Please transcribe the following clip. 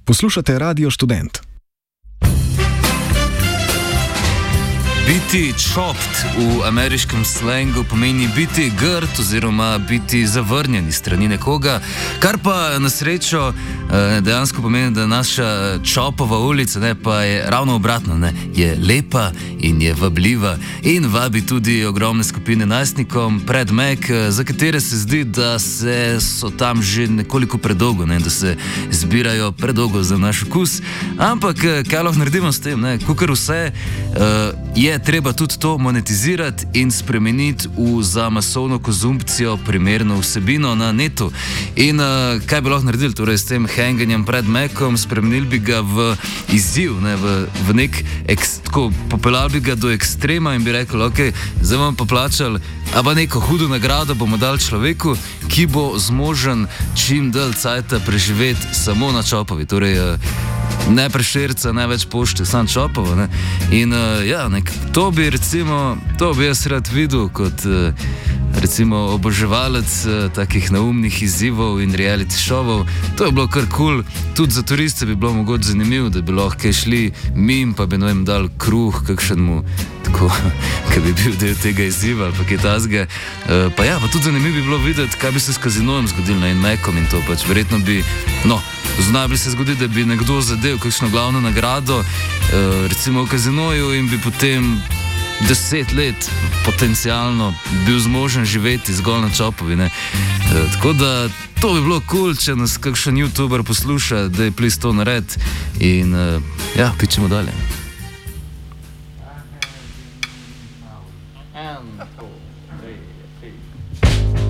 Poslušate Radio Študent. Biti chopped v ameriškem slengu pomeni biti grd oziroma biti zavrnjen iz strani nekoga, kar pa na srečo dejansko pomeni, da naša Chopova ulica pa je ravno obratno, je lepa in je vabljiva in vabi tudi ogromne skupine najstnikom pred Mac, za katere se zdi, da so tam že nekoliko predolgo, da se zbirajo predolgo za naš okus, ampak kaj lahko naredimo s tem, kakor vse je treba tudi to monetizirati in spremeniti za masovno konzumpcijo primerno vsebino na netu. In kaj bi lahko naredili torej s tem hanganjem pred Macom? Spremenili bi ga v izziv, v nek, tako popeljali bi ga do ekstrema in bi rekel, ok, zdaj bomo pa plačali, pa neko hudo nagrado bomo dali človeku, ki bo zmožen čim dalj cajta preživeti samo na Chopovi. Torej, ne Prešerca, ne več Pošte, samo Chopovo. In to bi jaz rad videl kot recimo oboževalec takih naumnih izzivov in reality šovov. To je bilo kar kul, tudi za turiste bi bilo mogoče zanimivo, da bi lahko šli mim, pa bi dal kruh kakšnemu, tako, ki bi bil del tega izziva ali pa kaj tasga. Pa tudi zanimivo bi bilo videti, kaj bi se s kazinojem zgodilo in Macom in to pač. Verjetno bi, znaj bi se zgoditi, da bi nekdo zadev kakšno glavno nagrado, recimo v kazinoju, in bi potem 10 let potencialno bil zmožen živeti zgolj na Chopovi. Tako da to bi bilo kul, če nas kakšen youtuber posluša, da je please to nared in pičemo dalje.